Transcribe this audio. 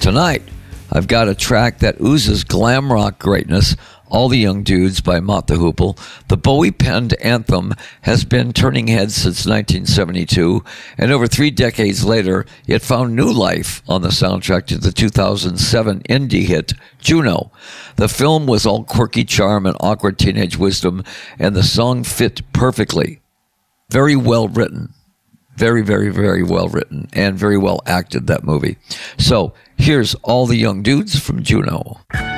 Tonight, I've got a track that oozes glam rock greatness, All the Young Dudes by Mott the Hoople. The Bowie-penned anthem has been turning heads since 1972, and over 3 decades later, it found new life on the soundtrack to the 2007 indie hit, Juno. The film was all quirky charm and awkward teenage wisdom, and the song fit perfectly. Very well written. Very, very, very well written, and very well acted, that movie. So, here's All the Young Dudes from Juno.